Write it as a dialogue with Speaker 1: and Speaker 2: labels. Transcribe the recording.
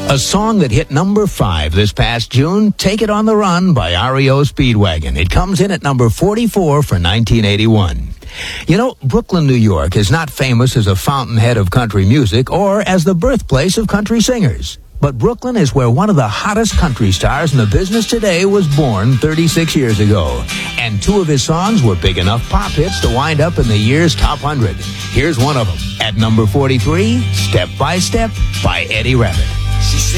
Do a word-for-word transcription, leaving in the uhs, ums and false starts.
Speaker 1: A song that hit number five this past June, Take It on the Run by R E O Speedwagon. It comes in at number forty-four for nineteen eighty-one. You know, Brooklyn, New York is not famous as a fountainhead of country music or as the birthplace of country singers. But Brooklyn is where one of the hottest country stars in the business today was born thirty-six years ago. And two of his songs were big enough pop hits to wind up in the year's top one hundred. Here's one of them. At number forty-three, Step by Step by Eddie Rabbitt.
Speaker 2: She